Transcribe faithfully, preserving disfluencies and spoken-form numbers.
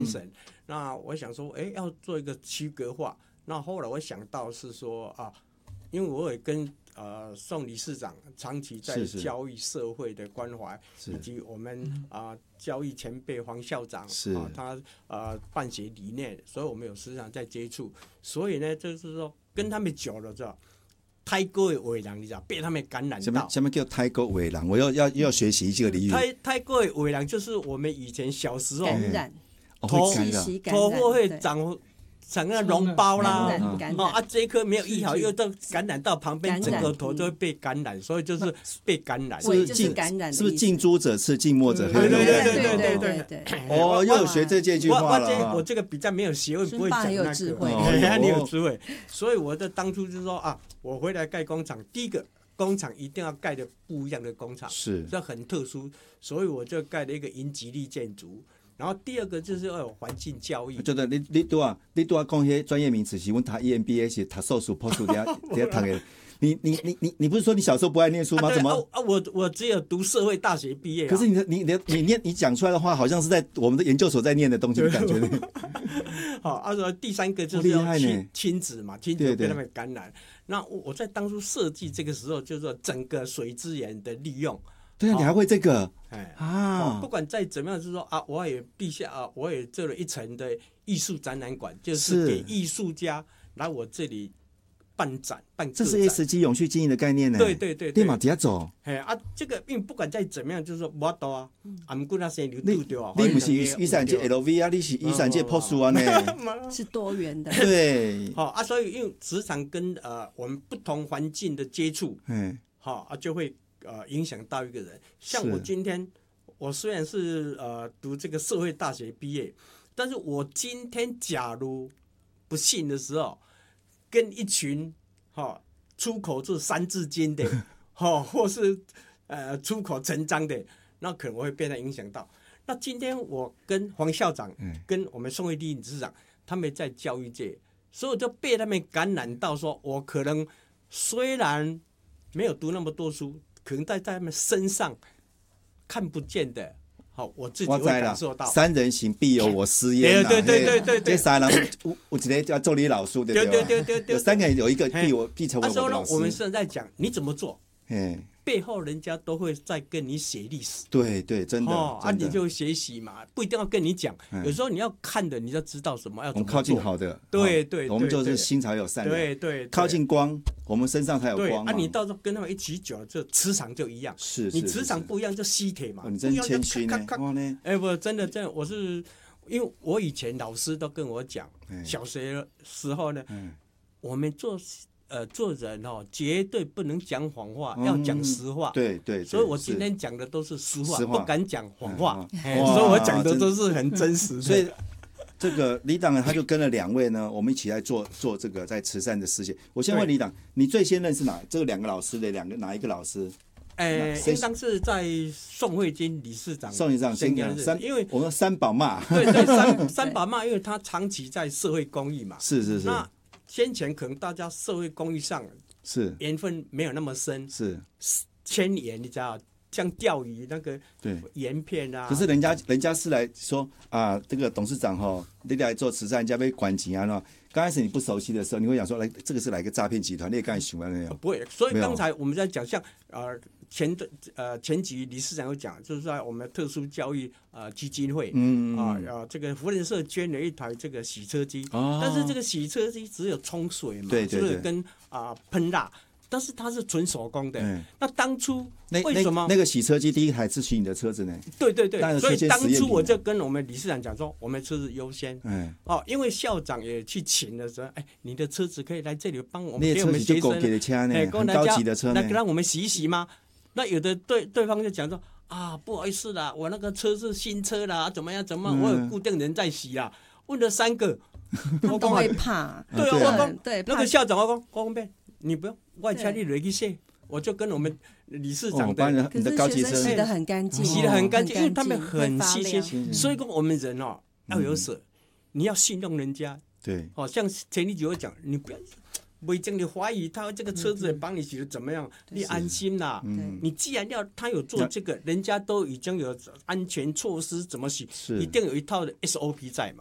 神。嗯、那我想说，哎，要做一个区隔化。那后来我想到是说啊，因为我也跟呃宋理事长长期在教育社会的关怀，以及我们啊、呃、教育前辈黄校长啊他呃办学理念，所以我们有时常在接触。所以呢，就是说跟他们久了之后。泰国的伟人，你知道被他们感染到。 什么什么叫泰国伟人？我要要要学习这个俚语。 泰泰国的伟人就是我们以前小时候感染， 头头发会长长那脓包啦，哦啊，这一颗没有医好，又都感染到旁边，整个头都会被感染，所以就是被感染。 是不是近是不是近朱者赤，近墨者黑？ 对对对对对对对。 哦，又有学这这句话了。 我我这个比较没有学问，不会讲那个。你有智慧，所以我的当初就是说啊，我回来盖工厂，第一个工厂一定要盖的不一样的工厂， 是这很特殊，所以我就盖了一个银吉利建筑。然后第二个就是要有环境教育。 觉得你你对啊，你对啊讲些专业名词是，我读 E M B A 是读数数、破数底下底下读的。你你你你你不是说你小时候不爱念书吗？ 啊怎么？ 啊我我只有读社会大学毕业、啊。 可是你你你你念你讲出来的话，好像是在我们的研究所在念的东西，感觉。 好，啊说第三个就是要亲亲子嘛，亲子被他们感染。对对那我在当初设计这个时候，就是说整个水资源的利用。 对啊，你还会这个？ 哎啊，不管再怎么样，就是说啊，我也陛下啊，我也做了一层的艺术展览馆，就是给艺术家来我这里办展办个展。 这是 E S G 永续经营的概念呢。 对对对， 立马底下走。 哎啊，这个并不管再怎么样，就是说我都啊，啊不过那些流度掉啊。 你不是雨伞界 L V 啊，你是雨伞界 P O S 啊呢？ 是多元的。 对。 好啊，所以因为时常跟呃我们不同环境的接触，嗯，好啊就会。呃，影响到一个人。像我今天，我虽然是呃读这个社会大学毕业，但是我今天假如不幸的时候，跟一群哈、哦、出口是三字经的，哈、哦、或是呃出口成章的，那可能我会被他影响到。那今天我跟黄校长，嗯、跟我们宋惠理理事长，他们在教育界，所以我就被他们感染到说，说我可能虽然没有读那么多书。可能在在他们身上看不见的，好，我自己会感受到。 三人行必有我师焉。 对对对对对， 这三人有有一个叫做你老师，对对对对对对， 有三个人有一个必我必成为我的老师。 我们现在讲你怎么做，背后人家都会在跟你写历史。 对对，真的。 哦，啊，你就学习嘛，不一定要跟你讲，有时候你要看的，你就知道什么要怎么做。 我们靠近好的， 对对， 我们就是心才有善良。 对对， 靠近光，我们身上才有光。 啊，你到时候跟他们一起久了，就磁场就一样。 是， 你磁场不一样就吸铁嘛。 你真谦虚呢。 哎，不，真的真的，我是因为我以前老师都跟我讲，小学时候呢，我们做。呃，做人哦，绝对不能讲谎话，嗯、要讲实话。 对 对, 对， 所以我今天讲的都是实话， 实话不敢讲谎话、嗯。所以我讲的都是很真实的。 所以这个李党呢，他就跟了两位呢，我们一起来做做这个在慈善的事情。我先问李党，你最先认识哪这两个老师的两个哪一个老师？ 哎，应当是在宋惠金理事长。 宋理事长先认识，因为我们三宝妈。 对对，三三宝妈，因为他长期在社会公益嘛。 是是是。 那先前可能大家社会公益上是缘分没有那么深， 是千言你知道，像钓鱼那个盐片啊。 可是人家人家是来说啊，这个董事长哈，你来做慈善，人家被管钱啊，那刚开始你不熟悉的时候，你会想说来这个是来个诈骗集团，你也刚才喜欢没有？ 不会，所以刚才我们在讲像呃。前的呃前集理事长有讲，就是在我们特殊教育呃基金会，嗯啊呃这个福仁社捐了一台这个洗车机，哦、但是这个洗车机只有冲水嘛， 对对对， 就是跟啊、呃、喷蜡，但是它是纯手工的。嗯、那当初为什么那, 那, 那个洗车机第一台是洗你的车子呢？ 对对对，所以当初我就跟我们理事长讲说，我们车子优先。嗯哦，因为校长也去请的时候，哎，你的车子可以来这里帮我们给我们学生， 哎，很高级的车呢， 那让我们洗一洗吗？那有的对对方就讲说啊，不好意思啦，我那个车是新车啦，怎么样怎么样，嗯、我有固定人在洗啦。问了三个， 我都会怕。 对啊，我讲对， 那个校长我讲，我讲别，你不用，我车你轮去洗，我就跟我们理事长的， 哦、你的高级车洗得很干净， 洗得很干净，因为他们很细心，所以说我们人哦要有舍，嗯、你要信任人家。 对， 哦，像前一集我讲，你不要。 违证你怀疑他这个车子也帮你洗的怎么样，你安心啦。你既然要他有做这个，人家都已经有安全措施怎么洗，一定有一套的 S O P 在嘛。